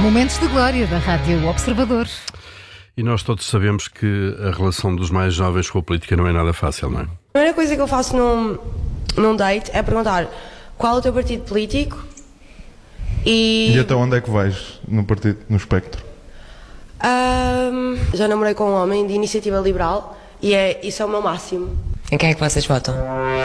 Momentos de glória da Rádio Observador. E nós todos sabemos que a relação dos mais jovens com a política não é nada fácil, não é? A primeira coisa que eu faço num date é perguntar qual é o teu partido político E até onde é que vais no partido, no espectro? Já namorei com um homem de iniciativa liberal e isso é o meu máximo. Em quem é que vocês votam?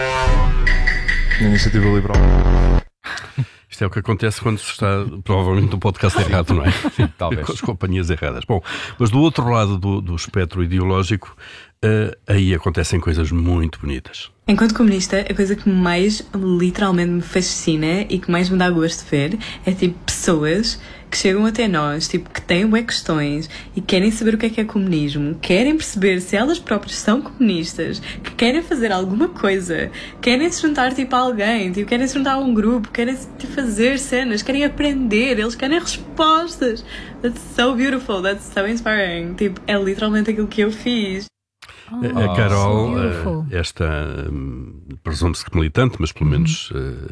Na Iniciativa Liberal. Isto é o que acontece quando se está, provavelmente, no podcast errado, não é? Talvez. Com as companhias erradas. Bom, mas do outro lado do espectro ideológico, aí acontecem coisas muito bonitas. Enquanto comunista, a coisa que mais literalmente me fascina e que mais me dá gosto de ver é tipo pessoas que chegam até nós, tipo, que têm bué questões e querem saber o que é comunismo, querem perceber se elas próprias são comunistas, que querem fazer alguma coisa, querem se juntar tipo a alguém, tipo, querem se juntar a um grupo, querem tipo, fazer cenas, querem aprender, eles querem respostas. That's so beautiful, that's so inspiring. Tipo, é literalmente aquilo que eu fiz. A Carol, so esta presume-se que militante, mas pelo menos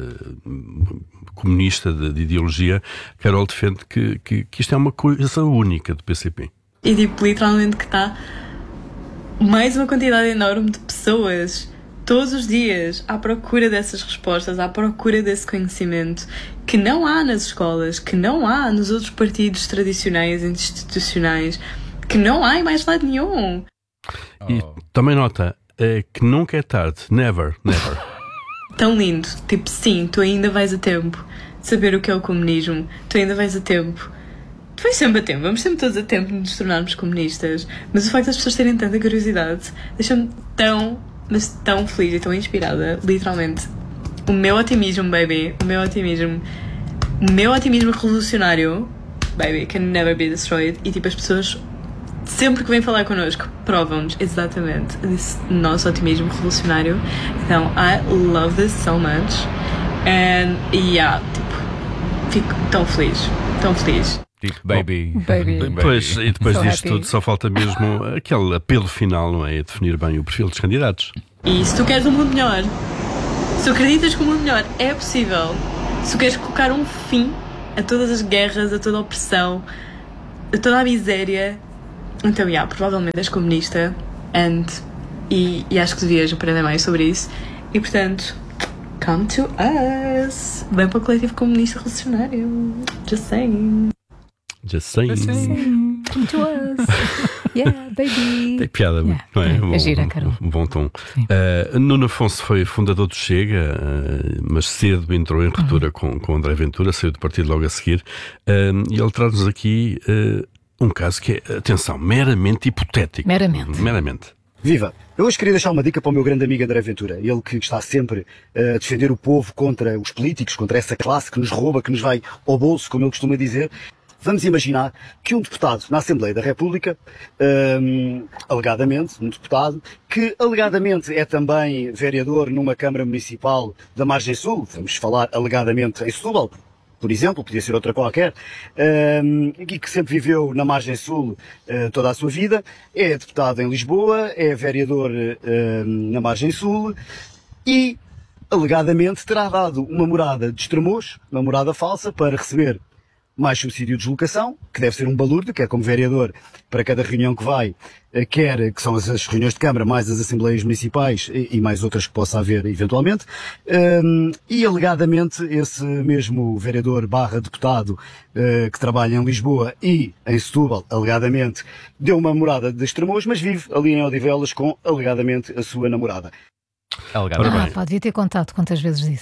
comunista de ideologia, a Carol defende que isto é uma coisa única do PCP. E tipo, literalmente que está mais uma quantidade enorme de pessoas todos os dias à procura dessas respostas, à procura desse conhecimento que não há nas escolas, que não há nos outros partidos tradicionais e institucionais, que não há em mais lado nenhum. E também nota que nunca é tarde, never. Tão lindo, tipo, sim, tu ainda vais a tempo de saber o que é o comunismo, tu ainda vais a tempo, tu vais sempre a tempo, vamos sempre todos a tempo de nos tornarmos comunistas, mas o facto das pessoas terem tanta curiosidade deixa-me tão feliz e tão inspirada, literalmente. O meu otimismo, baby, o meu otimismo revolucionário, baby, can never be destroyed. E tipo, as pessoas sempre que vêm falar connosco provam-nos exatamente desse nosso otimismo revolucionário. Então, I love this so much. And yeah, tipo, fico tão feliz. Tipo, baby. Pois, e depois So disto happy. tudo só falta mesmo aquele apelo final, não é? Definir bem o perfil dos candidatos. E se tu queres um mundo melhor, se tu acreditas que um mundo melhor é possível, se tu queres colocar um fim a todas as guerras, a toda a opressão, a toda a miséria, então, provavelmente és comunista e acho que devias aprender mais sobre isso. E, portanto, come to us. Vem para o Coletivo Comunista Revolucionário. Just saying. Come to us. Yeah, baby. Tem piada, Yeah. não é? É gira, Carol. Um bom tom. Nuno Afonso foi fundador do Chega, mas cedo entrou em ruptura com André Ventura, saiu do partido logo a seguir. E ele traz-nos aqui um caso que é, atenção, meramente hipotético. Meramente. Viva! Eu hoje queria deixar uma dica para o meu grande amigo André Ventura, ele que está sempre a defender o povo contra os políticos, contra essa classe que nos rouba, que nos vai ao bolso, como ele costuma dizer. Vamos imaginar que um deputado na Assembleia da República, alegadamente, um deputado, que alegadamente é também vereador numa Câmara Municipal da Margem Sul, vamos falar alegadamente em Setúbal, por exemplo, podia ser outra qualquer, e que sempre viveu na Margem Sul toda a sua vida, é deputado em Lisboa, é vereador na Margem Sul e, alegadamente, terá dado uma morada de Estremoz, uma morada falsa, para receber mais subsídio de deslocação, que deve ser um balúrdio, quer como vereador para cada reunião que vai, quer que são as reuniões de Câmara, mais as Assembleias Municipais e mais outras que possa haver eventualmente. E alegadamente esse mesmo vereador barra deputado que trabalha em Lisboa e em Setúbal, alegadamente, deu uma morada de Estremoz, mas vive ali em Odivelas com alegadamente a sua namorada. Devia ter contado quantas vezes disse.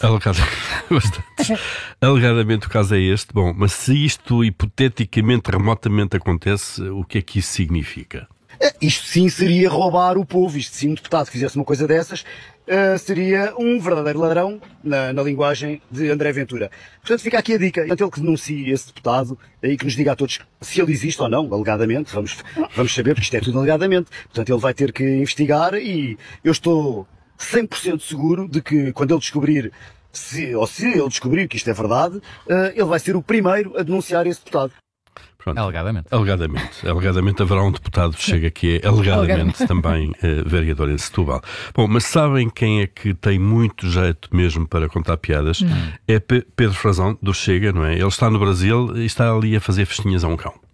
Alegadamente o caso é este. Bom, mas se isto hipoteticamente, remotamente acontece, o que é que isso significa? Isto sim seria roubar o povo. Isto sim, um deputado que fizesse uma coisa dessas seria um verdadeiro ladrão na linguagem de André Ventura. Portanto, fica aqui a dica. Portanto, ele que denuncie esse deputado e que nos diga a todos se ele existe ou não, alegadamente. Vamos saber, porque isto é tudo alegadamente. Portanto, ele vai ter que investigar e eu estou 100% seguro de que quando ele descobrir, se ele descobrir que isto é verdade, ele vai ser o primeiro a denunciar esse deputado. Pronto. Alegadamente. Alegadamente haverá um deputado que chega que é alegadamente também vereador em Setúbal. Bom, mas sabem quem é que tem muito jeito mesmo para contar piadas? É Pedro Frazão, do Chega, não é? Ele está no Brasil e está ali a fazer festinhas a um cão.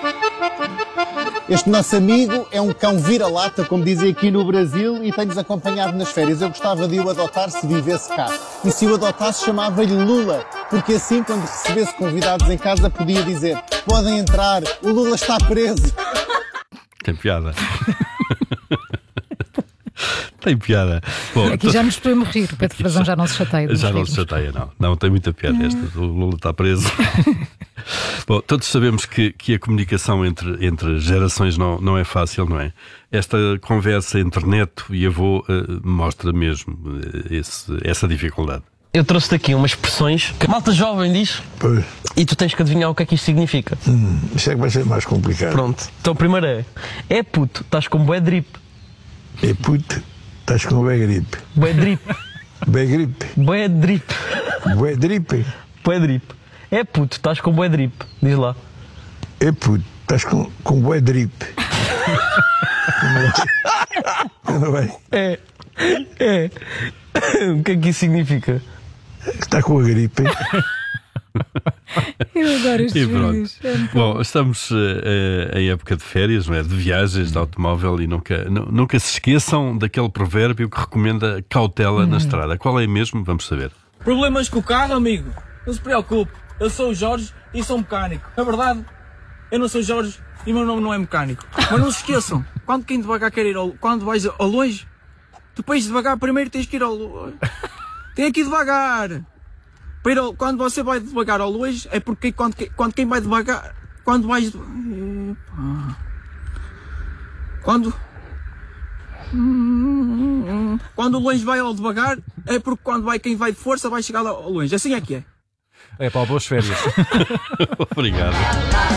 Este nosso amigo é um cão vira-lata, como dizem aqui no Brasil, e tem-nos acompanhado nas férias. Eu gostava de o adotar se vivesse cá. E se o adotasse, chamava-lhe Lula, porque assim, quando recebesse convidados em casa, podia dizer: podem entrar, o Lula está preso. Tem piada. Tem piada. Bom, aqui já nos podemos rir. O Pedro Frazão já não se chateia. Já não se chateia, não. Não, tem muita piada esta. O Lula está preso. Bom, todos sabemos que a comunicação entre gerações não é fácil, não é? Esta conversa entre neto e avô mostra mesmo essa dificuldade. Eu trouxe daqui umas expressões que a malta jovem diz. Pois. E tu tens que adivinhar o que é que isto significa. Isto é que vai ser mais complicado. Pronto. Então, primeiro é puto, estás com bué drip. É puto, estás com bué gripe. Bué drip. Bué gripe. Bué drip. Bué dripe. Bué drip. É puto, estás com bué drip. Diz lá. É puto, estás com bué drip. Não vai? É. O que é que isso significa? Está com a gripe. Eu adoro estes vídeos. Bom, estamos em época de férias, não é? De viagens, de automóvel, e nunca se esqueçam daquele provérbio que recomenda cautela na estrada. Qual é mesmo? Vamos saber. Problemas com o carro, amigo? Não se preocupe. Eu sou o Jorge e sou mecânico. Na verdade, eu não sou Jorge e o meu nome não é mecânico. Mas não se esqueçam, quando quem devagar quer ir quando vais ao longe, depois devagar primeiro tens que ir ao longe. Tem que ir devagar. Quando você vai devagar ao longe, é porque quando quem vai devagar, quando vais... Quando o longe vai ao devagar, é porque quem vai de força vai chegar ao longe. Assim é que é. É para boas férias. Obrigado.